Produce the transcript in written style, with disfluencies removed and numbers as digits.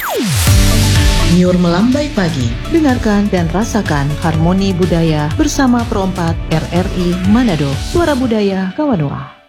Nyur melambai pagi, dengarkan dan rasakan harmoni budaya bersama Pro 4 RRI Manado, Suara Budaya Kawanua.